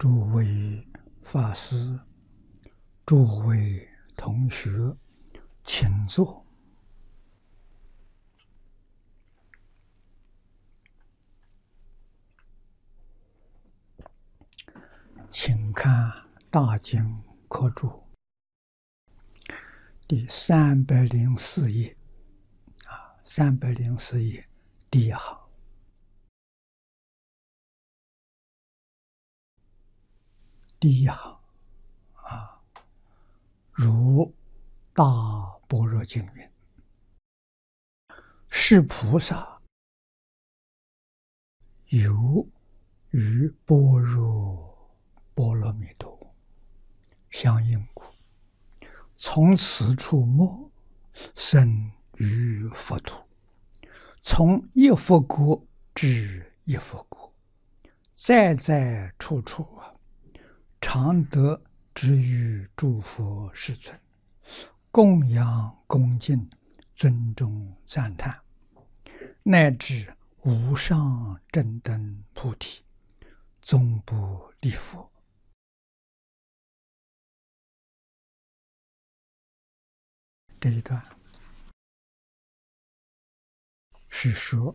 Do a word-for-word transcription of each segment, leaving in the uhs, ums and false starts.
诸位法师、诸位同学，请坐。请看《大经科注》第三百零四页，啊，三百零四页第一行。第一行啊，如大般若经云：“是菩萨有与般若波罗蜜多相应故，从此处末生于佛土，从一佛国至一佛国，在在处处啊，常得之于诸佛世尊，供养恭敬，尊重赞叹，乃至无上正等菩提，终不离佛。”这一段是说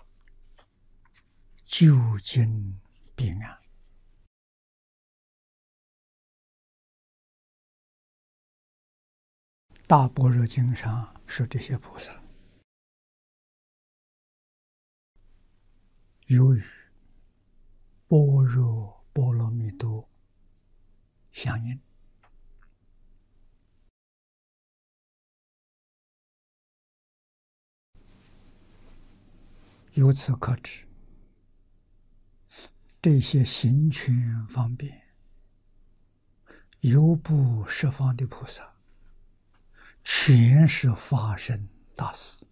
究竟彼岸。大般若经上说这些菩萨有与般若波罗蜜多相应。由此可知，这些行权方便、游步十方的菩萨，全是法身大士。